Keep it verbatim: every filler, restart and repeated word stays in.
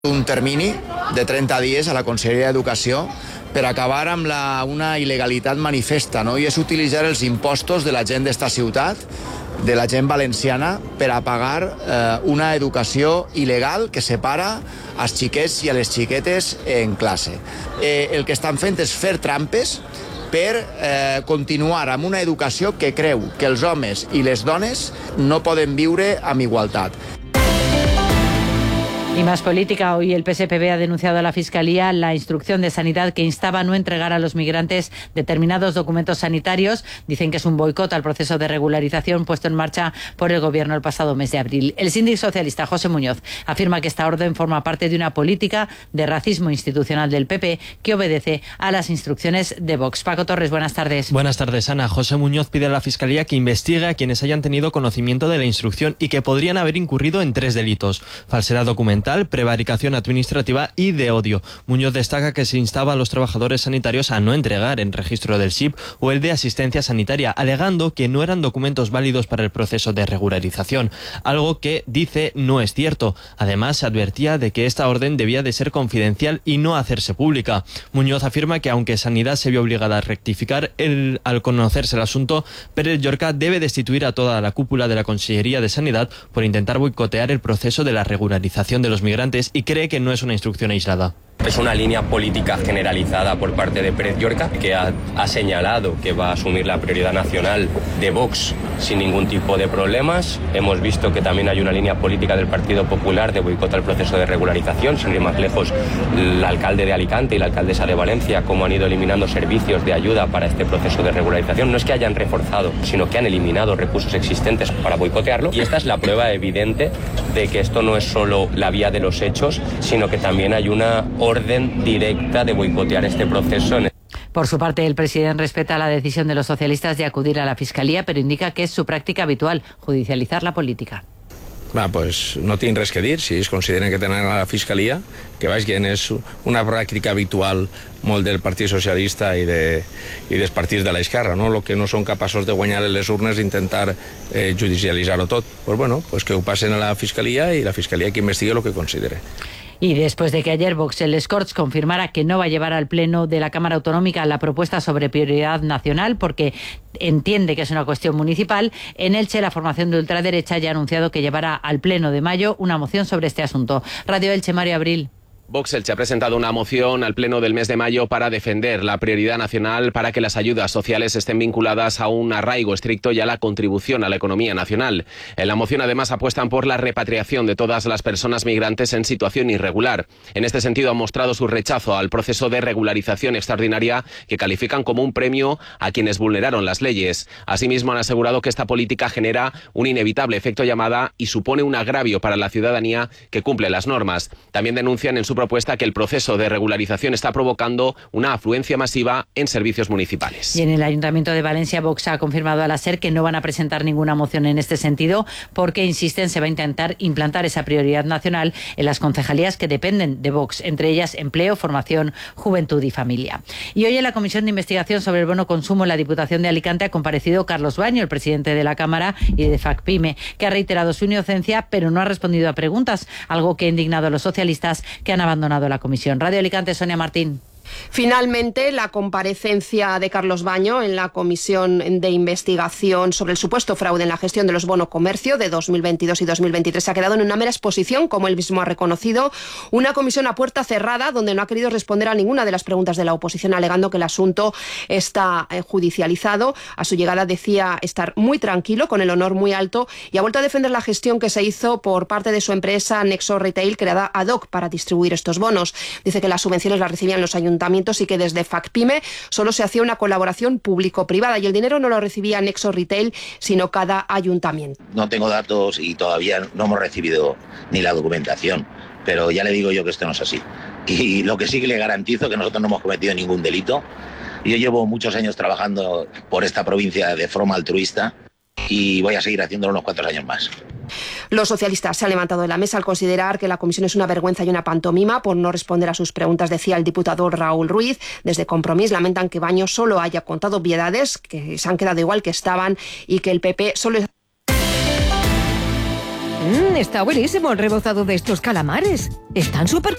un termini de trenta dies a la Conselleria d'Educació per acabar amb la, una il·legalitat manifesta, no? I és utilitzar els impostos de la gent d'esta ciutat, de la gent valenciana, per a pagar eh, una educació il·legal que separa els xiquets i a les xiquetes en classe. Eh, el que estan fent és fer trampes per eh, continuar amb una educació que creu que els homes i les dones no poden viure amb igualtat. Y más política, hoy el P S P B ha denunciado a la Fiscalía la instrucción de Sanidad que instaba a no entregar a los migrantes determinados documentos sanitarios. Dicen que es un boicot al proceso de regularización puesto en marcha por el Gobierno el pasado mes de abril. El síndic socialista José Muñoz afirma que esta orden forma parte de una política de racismo institucional del P P que obedece a las instrucciones de Vox. Paco Torres, buenas tardes. Buenas tardes, Ana. José Muñoz pide a la Fiscalía que investigue a quienes hayan tenido conocimiento de la instrucción y que podrían haber incurrido en tres delitos: falsedad documental, prevaricación administrativa y de odio. Muñoz destaca que se instaba a los trabajadores sanitarios a no entregar el registro del S I P o el de asistencia sanitaria, alegando que no eran documentos válidos para el proceso de regularización, algo que, dice, no es cierto. Además, se advertía de que esta orden debía de ser confidencial y no hacerse pública. Muñoz afirma que aunque Sanidad se vio obligada a rectificar el, al conocerse el asunto, Pérez Llorca debe destituir a toda la cúpula de la Consellería de Sanidad por intentar boicotear el proceso de la regularización de los migrantes y cree que no es una instrucción aislada. Es una línea política generalizada por parte de Pérez Llorca, que ha, ha señalado que va a asumir la prioridad nacional de Vox sin ningún tipo de problemas. Hemos visto que también hay una línea política del Partido Popular de boicot al proceso de regularización. Sin ir más lejos, el alcalde de Alicante y la alcaldesa de Valencia, cómo han ido eliminando servicios de ayuda para este proceso de regularización. No es que hayan reforzado, sino que han eliminado recursos existentes para boicotearlo. Y esta es la prueba evidente de que esto no es solo la vía de los hechos, sino que también hay una orden directa de boicotear este proceso. Por su parte, el presidente respeta la decisión de los socialistas de acudir a la Fiscalía, pero indica que es su práctica habitual, judicializar la política. Va, pues no tinc res que dir. Si es consideren que tenen a la Fiscalia, que vagin, és una pràctica habitual molt del Partit Socialista i, de, i dels partits de l'esquerra, no? Lo que no són capaços de guanyar en les urnes i intentar eh, judicialitzar-ho tot. Pues bueno, pues que ho passen a la Fiscalia i la Fiscalia que investigue lo que considere. Y después de que ayer Vox, el Corts, confirmara que no va a llevar al Pleno de la Cámara Autonómica la propuesta sobre prioridad nacional porque entiende que es una cuestión municipal, en Elche la formación de ultraderecha ya ha anunciado que llevará al Pleno de mayo una moción sobre este asunto. Radio Elche, Mario Abril. Vox Elche ha presentado una moción al Pleno del mes de mayo para defender la prioridad nacional para que las ayudas sociales estén vinculadas a un arraigo estricto y a la contribución a la economía nacional. En la moción además apuestan por la repatriación de todas las personas migrantes en situación irregular. En este sentido han mostrado su rechazo al proceso de regularización extraordinaria que califican como un premio a quienes vulneraron las leyes. Asimismo han asegurado que esta política genera un inevitable efecto llamada y supone un agravio para la ciudadanía que cumple las normas. También denuncian en su propuesta que el proceso de regularización está provocando una afluencia masiva en servicios municipales. Y en el Ayuntamiento de Valencia, Vox ha confirmado a la SER que no van a presentar ninguna moción en este sentido porque, insisten, se va a intentar implantar esa prioridad nacional en las concejalías que dependen de Vox, entre ellas Empleo, Formación, Juventud y Familia. Y hoy en la Comisión de Investigación sobre el Bono Consumo en la Diputación de Alicante ha comparecido Carlos Baño, el presidente de la Cámara y de FACPIME, que ha reiterado su inocencia pero no ha respondido a preguntas, algo que ha indignado a los socialistas que han abandonado la comisión. Radio Alicante, Sonia Martín. Finalmente, la comparecencia de Carlos Baño en la Comisión de Investigación sobre el supuesto fraude en la gestión de los bonos comercio de dos mil veintidós y dos mil veintitrés ha quedado en una mera exposición, como él mismo ha reconocido, una comisión a puerta cerrada donde no ha querido responder a ninguna de las preguntas de la oposición, alegando que el asunto está judicializado. A su llegada decía estar muy tranquilo, con el honor muy alto, y ha vuelto a defender la gestión que se hizo por parte de su empresa Nexo Retail, creada ad hoc para distribuir estos bonos. Dice que las subvenciones las recibían los ayuntamientos y que desde FACPIME solo se hacía una colaboración público-privada y el dinero no lo recibía Nexo Retail, sino cada ayuntamiento. No tengo datos y todavía no hemos recibido ni la documentación, pero ya le digo yo que esto no es así. Y lo que sí que le garantizo que nosotros no hemos cometido ningún delito. Yo llevo muchos años trabajando por esta provincia de forma altruista y voy a seguir haciéndolo unos cuantos años más. Los socialistas se han levantado de la mesa al considerar que la comisión es una vergüenza y una pantomima por no responder a sus preguntas, decía el diputado Raúl Ruiz. Desde Compromís lamentan que Baño solo haya contado obviedades, que se han quedado igual que estaban y que el P P solo... Mmm, está buenísimo el rebozado de estos calamares. Están súper